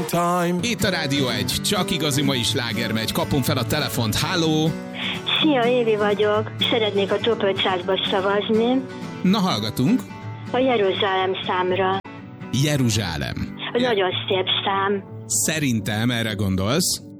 Itt a Rádió 1, csak igazi mai sláger megy. Kapom fel a telefont. Halló! Szia, Évi vagyok. Szeretnék a Top 500-ba szavazni. Na, hallgatunk. A Jeruzsálem számra. Jeruzsálem. Nagyon szép szám. Szerintem erre gondolsz.